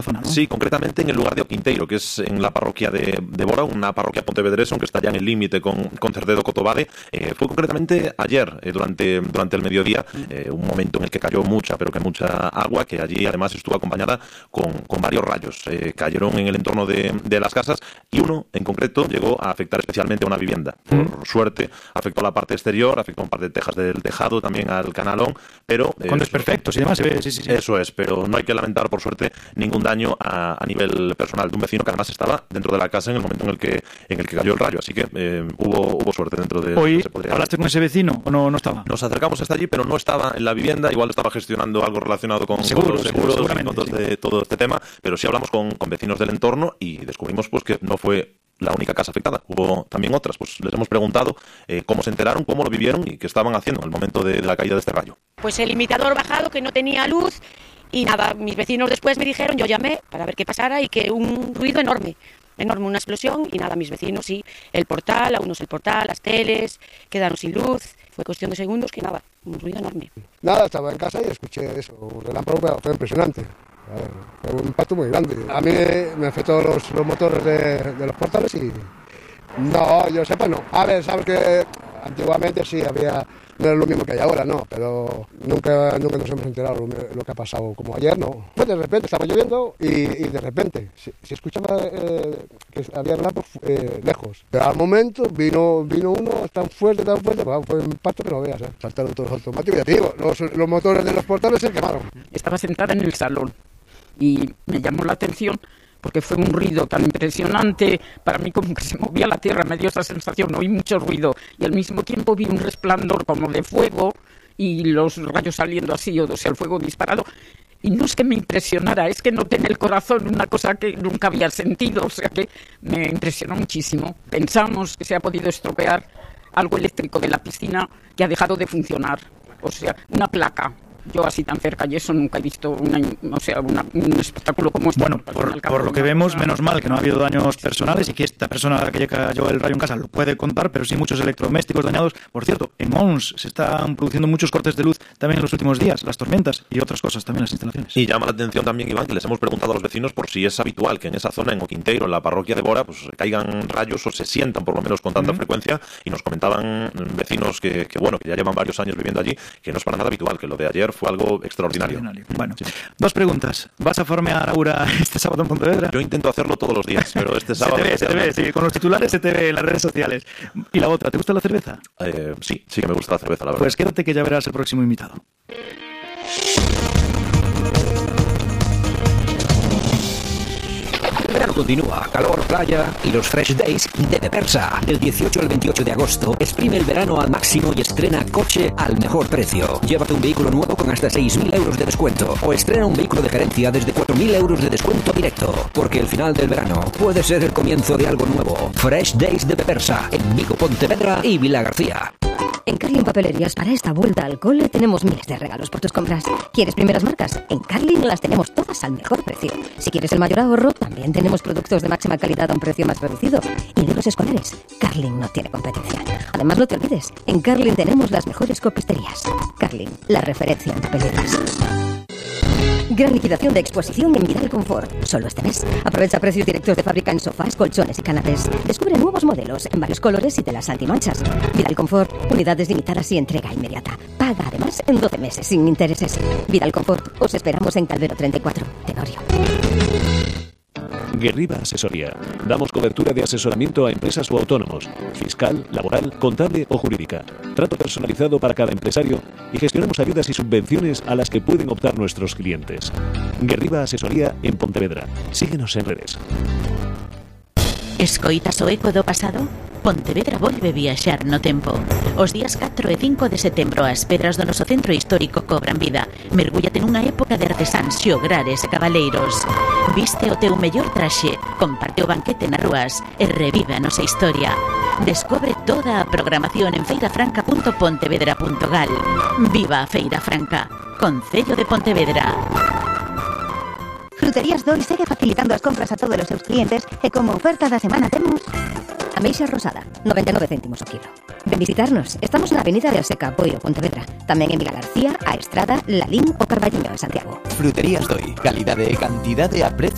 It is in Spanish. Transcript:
zona, ¿no? Sí, concretamente en el lugar de Oquinteiro, que es en la parroquia de Bora, una parroquia pontevedresa, que está ya en el límite con Cerdedo Cotobade. Fue concretamente ayer, durante el mediodía, un momento en el que cayó mucha agua, que allí además estuvo acompañada con varios rayos. Cayeron en el entorno de las casas y uno en concreto llegó a afectar especialmente a una vivienda. Por suerte afectó a la parte exterior, afectó un par de tejas del tejado, también al canalón, pero... con desperfectos y demás se ve, sí. Eso es, pero no hay que lamentar, por suerte, ningún daño a nivel personal de un vecino que además estaba dentro de la casa en el momento en el que cayó el rayo, así que hubo suerte dentro de... Hoy, ¿hablaste con ese vecino o no estaba? Nos acercamos hasta allí, pero no estaba en la vivienda, igual estaba gestionando algo relacionado con los seguros y con todo este tema, pero sí hablamos con vecinos del entorno y descubrimos pues que no fue la única casa afectada, hubo también otras. Pues les hemos preguntado cómo se enteraron, cómo lo vivieron y qué estaban haciendo en el momento de la caída de este rayo. Pues el limitador bajado, que no tenía luz, y nada, mis vecinos después me dijeron, yo llamé para ver qué pasara, y que un ruido enorme, una explosión, y nada, mis vecinos sí, el portal, las teles, quedaron sin luz, fue cuestión de segundos, que nada, un ruido enorme. Nada, estaba en casa y escuché eso, un relámpago, fue impresionante. Fue un impacto muy grande. A mí me afectó los motores de los portales y... No, yo sepa no. A ver, sabes que antiguamente sí había... No es lo mismo que hay ahora, no, pero nunca nos hemos enterado lo que ha pasado como ayer, no. Pues de repente estaba lloviendo y de repente se escuchaba que había relámpagos lejos. Pero al momento vino uno tan fuerte, fue un impacto que no veas, saltaron todos los automáticos. Ya te digo, los motores de los portales se quemaron. Estaba sentada en el salón y me llamó la atención porque fue un ruido tan impresionante, para mí como que se movía la tierra, me dio esa sensación, oí mucho ruido y al mismo tiempo vi un resplandor como de fuego y los rayos saliendo así, o sea, el fuego disparado. Y no es que me impresionara, es que noté en el corazón una cosa que nunca había sentido, o sea que me impresionó muchísimo. Pensamos que se ha podido estropear algo eléctrico de la piscina que ha dejado de funcionar, o sea, una placa. Yo así tan cerca y eso nunca he visto un espectáculo como este. Bueno, por lo que vemos, menos mal que no ha habido daños personales y que esta persona a la que le cayó el rayo en casa lo puede contar, pero sí muchos electrodomésticos dañados. Por cierto, en Mons se están produciendo muchos cortes de luz también en los últimos días, las tormentas y otras cosas también en las instalaciones. Y llama la atención también, Iván, que les hemos preguntado a los vecinos por si es habitual que en esa zona, en Oquinteiro, en la parroquia de Bora, pues caigan rayos o se sientan por lo menos con tanta frecuencia, y nos comentaban vecinos que ya llevan varios años viviendo allí, que no es para nada habitual, que lo de ayer fue algo extraordinario. Bueno, sí. Dos preguntas. ¿Vas a farmear a Aura este sábado en Pontevedra? Yo intento hacerlo todos los días, pero este sábado... se te ve, sí, con los titulares se te ve en las redes sociales. Y la otra, ¿te gusta la cerveza? Sí que me gusta la cerveza, la verdad. Pues quédate que ya verás el próximo invitado. El verano continúa, calor, playa y los Fresh Days de Bepersa. Del 18 al 28 de agosto, exprime el verano al máximo y estrena coche al mejor precio. Llévate un vehículo nuevo con hasta 6.000 euros de descuento o estrena un vehículo de gerencia desde 4.000 euros de descuento directo. Porque el final del verano puede ser el comienzo de algo nuevo. Fresh Days de Bepersa en Vigo, Pontevedra y Vilagarcía. En Carling Papelerías, para esta vuelta al cole, tenemos miles de regalos por tus compras. ¿Quieres primeras marcas? En Carling las tenemos todas al mejor precio. Si quieres el mayor ahorro, también tenemos productos de máxima calidad a un precio más reducido. Y libros escolares, Carling no tiene competencia. Además, no te olvides, en Carling tenemos las mejores copisterías. Carling, la referencia en papelerías. Gran liquidación de exposición en Vidal Confort. Solo este mes. Aprovecha precios directos de fábrica en sofás, colchones y canapés. Descubre nuevos modelos en varios colores y telas antimanchas. Vidal Confort. Unidades limitadas y entrega inmediata. Paga además en 12 meses sin intereses. Vidal Confort. Os esperamos en Calvero 34, Tenorio. Guerriba Asesoría. Damos cobertura de asesoramiento a empresas o autónomos, fiscal, laboral, contable o jurídica. Trato personalizado para cada empresario y gestionamos ayudas y subvenciones a las que pueden optar nuestros clientes. Guerriba Asesoría en Pontevedra. Síguenos en redes. Escoitas o eco do pasado? Pontevedra volve viaxar no tempo. Os días 4 e 5 de setembro as pedras do noso centro histórico cobran vida. Mergúllate nunha época de artesáns, xograres e cabaleiros. Viste o teu mellor traxe, comparte o banquete nas rúas e revive a nosa historia. Descobre toda a programación en feirafranca.pontevedra.gal. Viva a Feira Franca, Concello de Pontevedra. Fruterías Doi segue facilitando as compras a todos os seus clientes e como oferta da semana temos Ameixa rosada, 99 céntimos o kilo. Ven visitarnos, estamos na avenida de Alseca, Boiro, Pontevedra. Tamén en Vilagarcía, A Estrada, Lalín ou Carballiño, en Santiago. Fruterías Doi, calidade e cantidade a precio